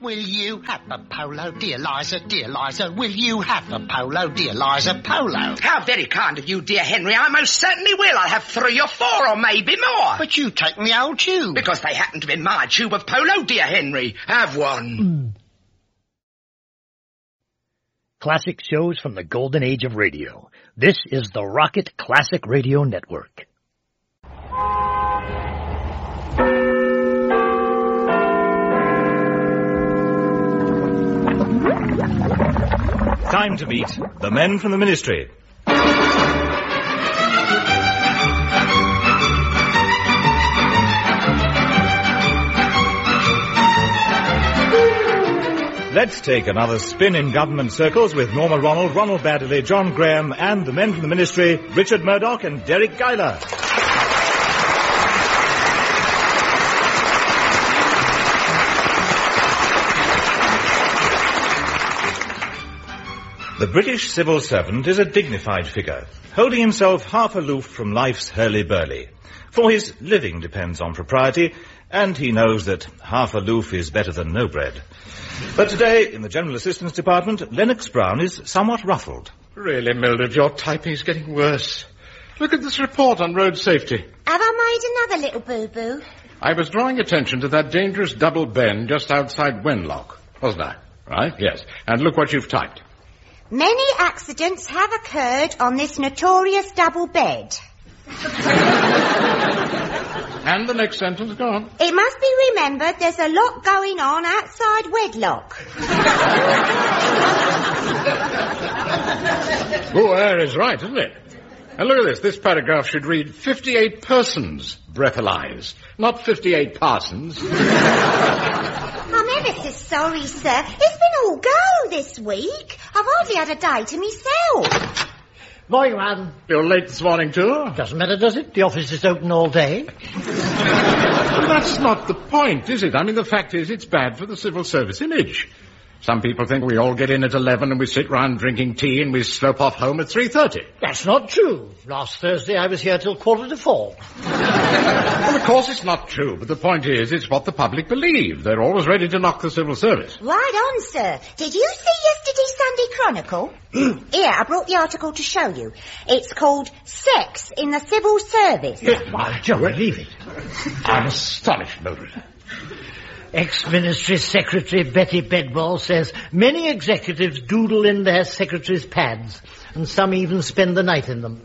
Will you have a polo, dear Liza, will you have a polo, dear Liza, polo? How very kind of you, dear Henry. I most certainly will. I'll have 3 or 4 or maybe more. But you take me old tube. Because they happen to be my tube of polo, dear Henry. Have one. Classic shows from the golden age of radio. This is the Rocket Classic Radio Network. Time to meet the men from the Ministry. Let's take another spin in government circles with Norma Ronald, Ronald Baddeley, John Graham, and the men from the Ministry, Richard Murdoch and Derek Geiler. The British civil servant is a dignified figure, holding himself half aloof from life's hurly-burly. For his living depends on propriety, and he knows that half aloof is better than no bread. But today, in the General Assistance Department, Lennox Brown is somewhat ruffled. Really, Mildred, your typing's getting worse. Look at this report on road safety. Have I made another little boo-boo? I was drawing attention to that dangerous double bend just outside Wenlock, wasn't I? Right? Yes. And look what you've typed. Many accidents have occurred on this notorious double bed. And the next sentence, go on. It must be remembered there's a lot going on outside Wedlock. Oh, there is right, isn't it? And look at this. This paragraph should read 58 persons breathalyzed, not 58 parsons. I'm ever so sorry, sir. It's been all go this week. I've hardly had a day to myself. Morning, man. You're late this morning, too? Doesn't matter, does it? The office is open all day. Well, that's not the point, is it? I mean, the fact is it's bad for the civil service image. Some people think we all get in at 11 and we sit round drinking tea and we slope off home at 3:30. That's not true. Last Thursday I was here till 3:45. Well, of course it's not true, but the point is it's what the public believe. They're always ready to knock the civil service. Right on, sir. Did you see yesterday's Sunday Chronicle? Here, I brought the article to show you. It's called Sex in the Civil Service. Why, Joe, leave it. I'm astonished, Mildred. Ex-Ministry Secretary Betty Bedwell says many executives doodle in their secretaries' pads, and some even spend the night in them.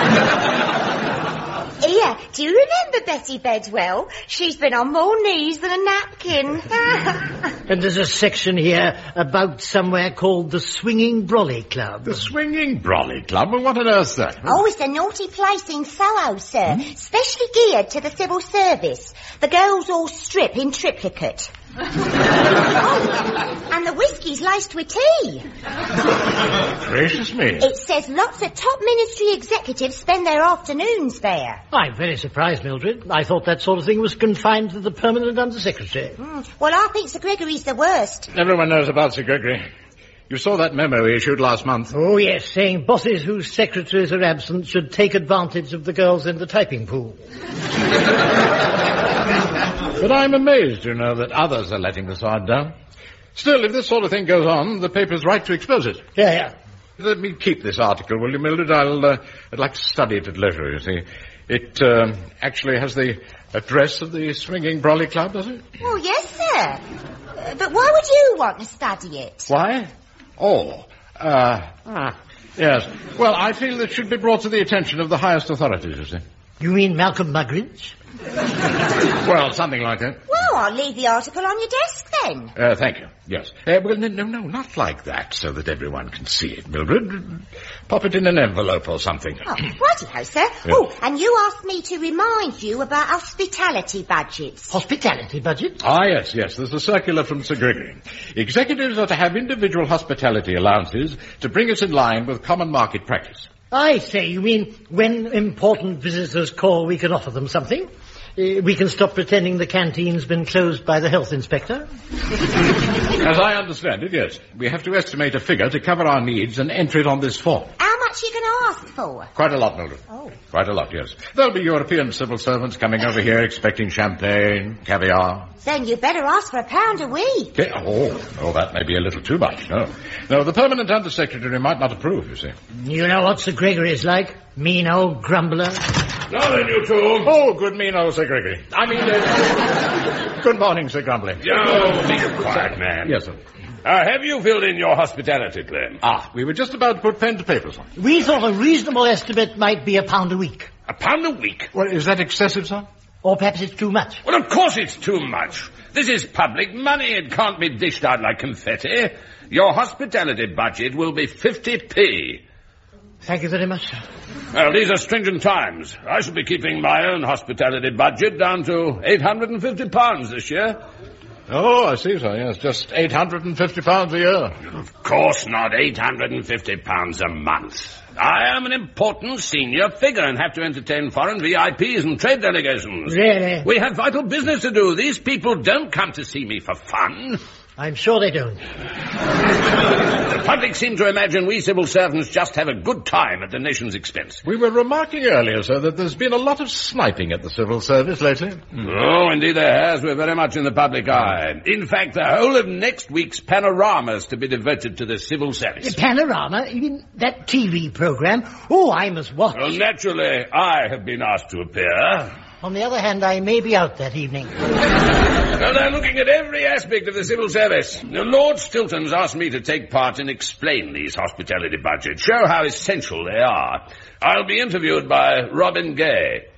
Here, do you remember Betty Bedwell? She's been on more knees than a napkin. And there's a section here about somewhere called the Swinging Brolly Club. The Swinging Brolly Club? Well, what on earth's that? Oh, it's a naughty place in Soho, sir. Specially geared to the civil service. The girls all strip in triplicate. Oh, and the whiskey's laced with tea. Gracious me. It says lots of top ministry executives spend their afternoons there. I'm very surprised, Mildred. I thought that sort of thing was confined to the permanent undersecretary. Well, I think Sir Gregory's the worst. Everyone knows about Sir Gregory. You saw that memo he issued last month. Oh, yes, saying bosses whose secretaries are absent should take advantage of the girls in the typing pool. But I'm amazed, you know, that others are letting the sod down. Still, if this sort of thing goes on, the paper's right to expose it. Yeah. Let me keep this article, will you, Mildred? I'd like to study it at leisure, you see. It actually has the address of the Swinging Brolly Club, does it? Oh, yes, sir. But why would you want to study it? Why? Yes. Well, I feel it should be brought to the attention of the highest authorities, you see. You mean Malcolm Muggeridge? Well, something like that. Well, I'll leave the article on your desk, then. Thank you. Yes. Well, no, not like that, so that everyone can see it, Mildred. Pop it in an envelope or something. Oh, righty-ho, sir. Yeah. Oh, and you asked me to remind you about hospitality budgets. Hospitality budget? Ah, yes. There's a circular from Sir Gregory. Executives are to have individual hospitality allowances to bring us in line with common market practice. I say, you mean when important visitors call, we can offer them something? We can stop pretending the canteen's been closed by the health inspector? As I understand it, yes. We have to estimate a figure to cover our needs and enter it on this form. How much you going to ask for? Quite a lot, Mildred. Oh. Quite a lot, yes. There'll be European civil servants coming over here expecting champagne, caviar. Then you better ask for £1 a week. Oh, that may be a little too much, no. No, the permanent undersecretary might not approve, you see. You know what Sir Gregory is like? Mean old grumbler. Now then, you two. Oh, good mean old Sir Gregory. Good morning, Sir Grumbly. Oh, be quiet, man. Yes, sir. Have you filled in your hospitality claim? We were just about to put pen to paper, sir. We thought a reasonable estimate might be £1 a week. £1 a week? Well, is that excessive, sir? Or perhaps it's too much. Well, of course it's too much. This is public money. It can't be dished out like confetti. Your hospitality budget will be 50p. Thank you very much, sir. Well, these are stringent times. I shall be keeping my own hospitality budget down to £850 this year. Oh, I see, sir, yes. Just £850 a year. Of course not £850 a month. I am an important senior figure and have to entertain foreign VIPs and trade delegations. Really? We have vital business to do. These people don't come to see me for fun. I'm sure they don't. The public seem to imagine we civil servants just have a good time at the nation's expense. We were remarking earlier, sir, that there's been a lot of sniping at the civil service lately. Oh, indeed there has. We're very much in the public eye. In fact, the whole of next week's panorama is to be devoted to the civil service. Panorama? You mean that TV program? Oh, I must watch. Well, naturally, I have been asked to appear. On the other hand, I may be out that evening. Well, they're looking at every aspect of the civil service. Now, Lord Stilton's asked me to take part and explain these hospitality budgets, show how essential they are. I'll be interviewed by Robin Gay.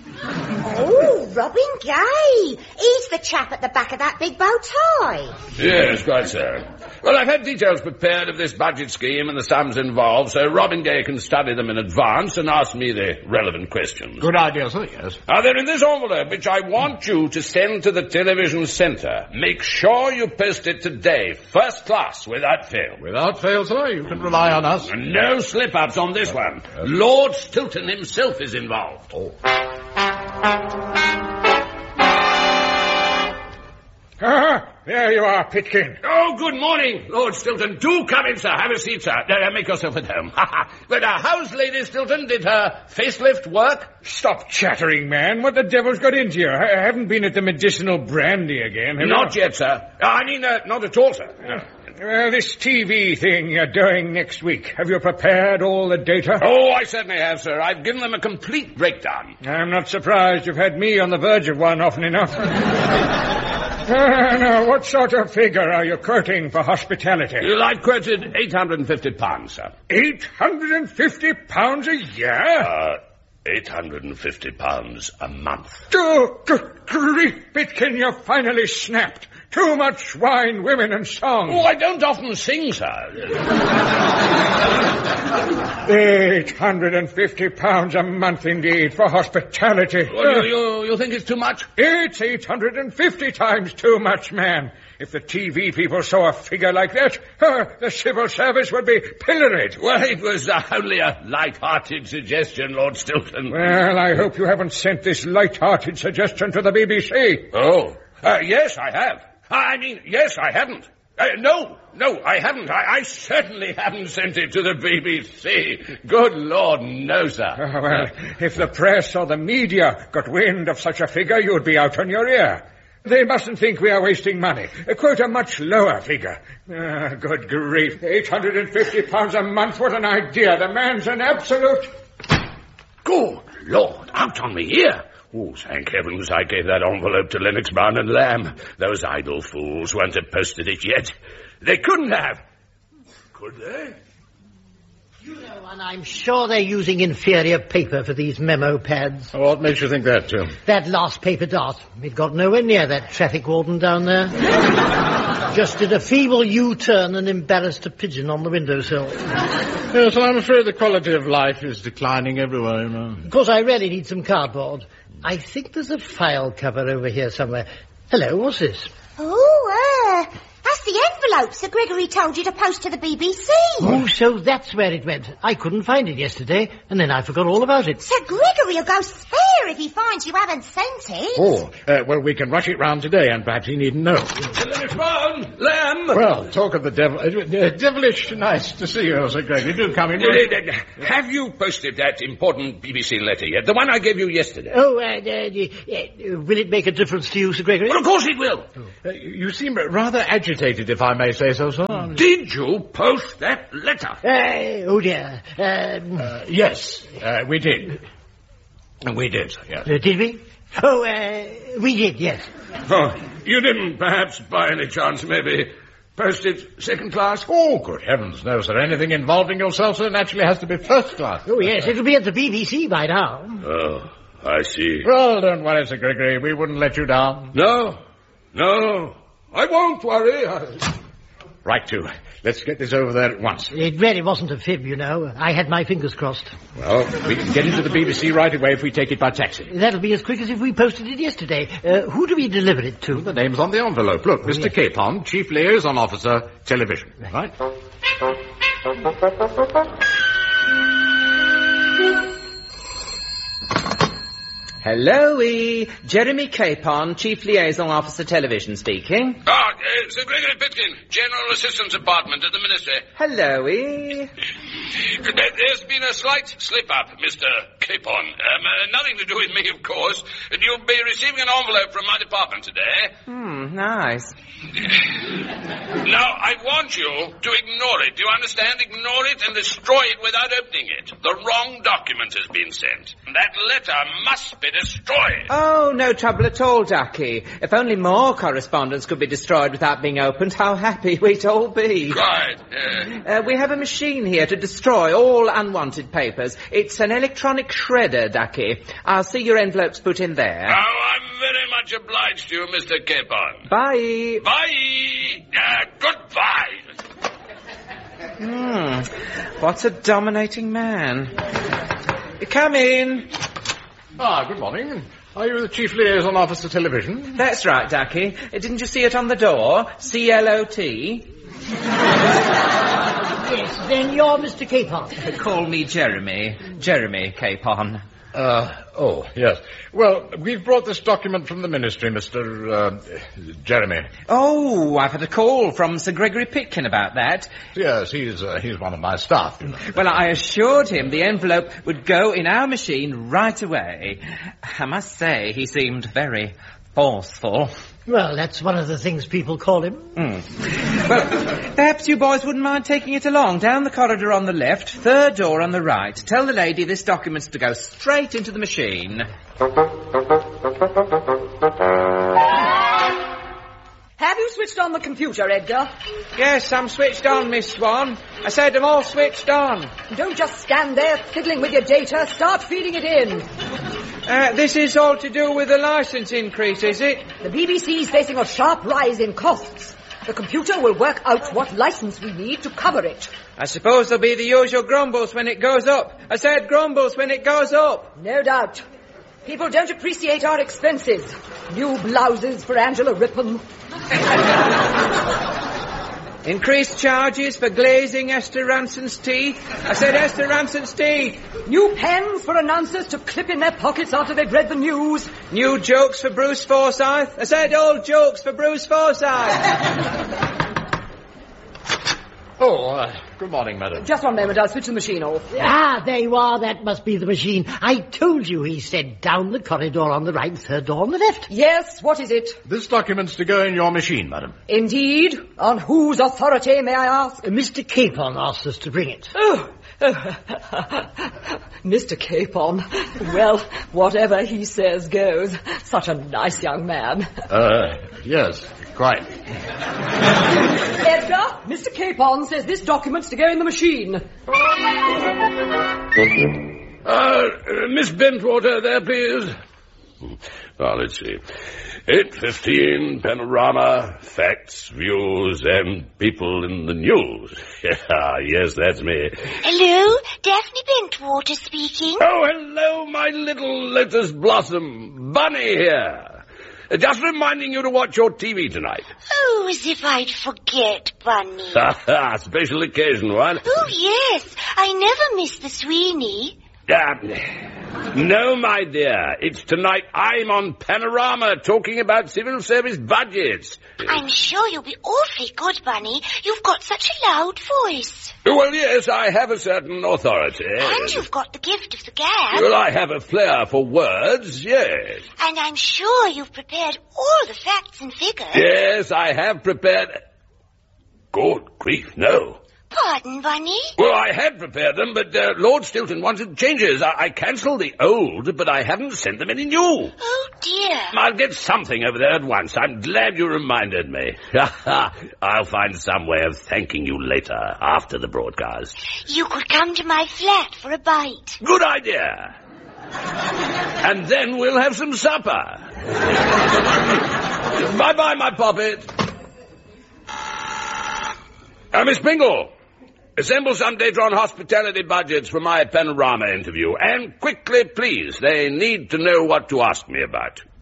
Oh, Robin Gay. He's the chap at the back of that big bow tie. Yes, quite so. Well, I've had details prepared of this budget scheme and the sums involved, so Robin Gay can study them in advance and ask me the relevant questions. Good idea, sir, yes. Now, they're in this envelope, which I want you to send to the television centre. Make sure you post it today, first class, without fail. Without fail, sir, you can rely on us. And no slip-ups on this one. Lord Stilton himself is involved. Oh. There you are, Pitkin. Oh, good morning, Lord Stilton. Do come in, sir. Have a seat, sir. Make yourself at home. But how's Lady Stilton? Did her facelift work? Stop chattering, man. What the devil's got into you? I haven't been at the medicinal brandy again, have Not you? yet, sir. I mean, not at all, sir. No. Well, this TV thing you're doing next week, have you prepared all the data? Oh, I certainly have, sir. I've given them a complete breakdown. I'm not surprised you've had me on the verge of one often enough. Now, what sort of figure are you quoting for hospitality? Well, I've quoted £850, sir. £850 a year? £850 a month. Good grief, Pitkin, you're finally snapped. Too much wine, women, and song. Oh, I don't often sing, sir. £850 a month, indeed, for hospitality. Well, you think it's too much? It's 850 times too much, man. If the TV people saw a figure like that, the civil service would be pilloried. Well, it was only a light-hearted suggestion, Lord Stilton. Well, I hope you haven't sent this light-hearted suggestion to the BBC. Oh, yes, I have. Yes, I haven't. No, I haven't. I certainly haven't sent it to the BBC. Good Lord, no, sir. Well, if the press or the media got wind of such a figure, you'd be out on your ear. They mustn't think we are wasting money. Quote a much lower figure. Good grief. £850 a month, what an idea. The man's an absolute... Good Lord, out on me ear. Oh, thank heavens I gave that envelope to Lennox, Brown and Lamb. Those idle fools won't have posted it yet. They couldn't have. Could they? You know, and I'm sure they're using inferior paper for these memo pads. What makes you think that, Tim? That last paper dart. It got nowhere near that traffic warden down there. Just did a feeble U-turn and embarrassed a pigeon on the windowsill. Yes, I'm afraid the quality of life is declining everywhere, you know. Of course, I really need some cardboard. I think there's a file cover over here somewhere. Hello, what's this? Oh, that's the envelope Sir Gregory told you to post to the BBC. Oh, so that's where it went. I couldn't find it yesterday, and then I forgot all about it. Sir Gregory will go spare queer if he finds you haven't sent it. Oh, well, we can rush it round today, and perhaps he needn't know. Lennox Brown, Lamb. Well, talk of the devil. Devilish nice to see you, Sir Gregory. Do come in. Have you posted that important BBC letter yet? The one I gave you yesterday? Oh, will it make a difference to you, Sir Gregory? Well, of course it will. You seem rather agitated, if I may say so, sir. Did you post that letter? Oh, dear. Yes, we did. We did, sir, yes. Did we? Oh, we did, yes. Oh, you didn't, perhaps, by any chance, maybe post it second class? Oh, good heavens, no, sir. Anything involving yourself, sir, naturally has to be first class. Oh, yes, it'll be at the BBC by now. Oh, I see. Well, don't worry, Sir Gregory. We wouldn't let you down. No, I won't worry. Right, too. Let's get this over there at once. It really wasn't a fib, you know. I had my fingers crossed. Well, we can get into the BBC right away if we take it by taxi. That'll be as quick as if we posted it yesterday. Who do we deliver it to? The name's on the envelope. Look, Mr. Capon, Chief Liaison Officer, Television. Right? Hello-y. Jeremy Capon, Chief Liaison Officer, Television speaking. Sir Gregory Pitkin, General Assistant Department at the Ministry. Hello-y. There's been a slight slip-up, Mr. Capon. Nothing to do with me, of course. You'll be receiving an envelope from my department today. Nice. Now, I want you to ignore it. Do you understand? Ignore it and destroy it without opening it. The wrong document has been sent. That letter must be destroyed. Oh, no trouble at all, Ducky. If only more correspondence could be destroyed without being opened, how happy we'd all be. Right. We have a machine here to destroy all unwanted papers. It's an electronic shredder, Ducky. I'll see your envelopes put in there. Oh, I'm very much obliged to you, Mr. Capon. Bye. Bye. Goodbye. What a dominating man. Come in. Good morning. Are you the Chief Liaison Officer, Television? That's right, Ducky. Didn't you see it on the door? C-L-O-T? Yes, then you're Mr. Capon. Call me Jeremy. Jeremy Capon. Yes. Well, we've brought this document from the Ministry, Mr. Jeremy. Oh, I've had a call from Sir Gregory Pitkin about that. Yes, he's one of my staff, you know. Well, I assured him the envelope would go in our machine right away. I must say, he seemed very forceful. Well, that's one of the things people call him. Well, perhaps you boys wouldn't mind taking it along. Down the corridor on the left, third door on the right. Tell the lady this document's to go straight into the machine. Have you switched on the computer, Edgar? Yes, I'm switched on, Miss Swan. I said I'm all switched on. Don't just stand there fiddling with your data. Start feeding it in. This is all to do with the licence increase, is it? The BBC's facing a sharp rise in costs. The computer will work out what licence we need to cover it. I suppose there'll be the usual grumbles when it goes up. I said grumbles when it goes up. No doubt. People don't appreciate our expenses. New blouses for Angela Rippon. Increased charges for glazing Esther Ranson's teeth. I said Esther Ranson's teeth. New pens for announcers to clip in their pockets after they've read the news. New jokes for Bruce Forsyth. I said old jokes for Bruce Forsyth. Good morning, madam. Just one moment, I'll switch the machine off. There you are. That must be the machine. I told you, he said, down the corridor on the right, third door on the left. Yes, what is it? This document's to go in your machine, madam. Indeed. On whose authority, may I ask? Mr. Capon asked us to bring it. Mr. Capon. Well, whatever he says goes. Such a nice young man. Yes, quite. Edgar, Mr. Capon says this document's to go in the machine. Miss Bentwater there, please. Let's see. 8:15, panorama, facts, views, and people in the news. Yes, that's me. Hello, Daphne Bentwater speaking. Oh, hello, my little lotus blossom. Bunny here. Just reminding you to watch your TV tonight. Oh, as if I'd forget, Bunny. Special occasion, what? Oh, yes. I never miss the Sweeney. No, my dear. It's tonight I'm on Panorama talking about civil service budgets. I'm sure you'll be awfully good, Bunny. You've got such a loud voice. Well, yes, I have a certain authority. And you've got the gift of the gab. Well, I have a flair for words, yes. And I'm sure you've prepared all the facts and figures. Yes, I have prepared... Good grief, no. Pardon, Bunny? Well, I had prepared them, but Lord Stilton wanted changes. I cancelled the old, but I haven't sent them any new. Oh, dear. I'll get something over there at once. I'm glad you reminded me. I'll find some way of thanking you later, after the broadcast. You could come to my flat for a bite. Good idea. And then we'll have some supper. Bye-bye, my poppet. Miss Bingle, assemble some Datron hospitality budgets for my Panorama interview. And quickly, please. They need to know what to ask me about.